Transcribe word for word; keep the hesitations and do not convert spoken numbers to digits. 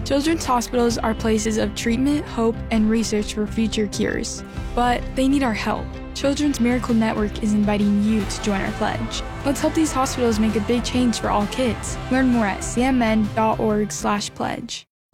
Children's hospitals are places of treatment, hope, and research for future cures. But they need our help. Children's Miracle Network is inviting you to join our pledge. Let's help these hospitals make a big change for all kids. Learn more at c m n dot org slash pledge.